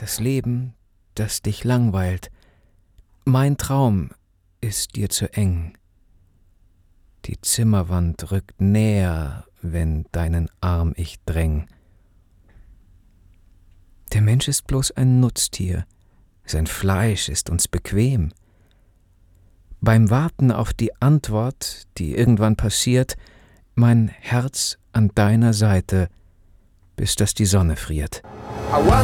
das Leben, das dich langweilt. Mein Traum ist dir zu eng. Die Zimmerwand rückt näher, wenn deinen Arm ich dräng. Der Mensch ist bloß ein Nutztier, sein Fleisch ist uns bequem. Beim Warten auf die Antwort, die irgendwann passiert, mein Herz an deiner Seite, bis dass die Sonne friert. I